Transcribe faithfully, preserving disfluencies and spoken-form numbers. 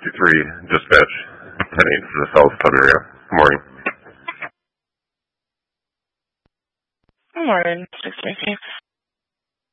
sixty-three, dispatch ten eight for the South Pub area. Good morning. Good morning, six J C.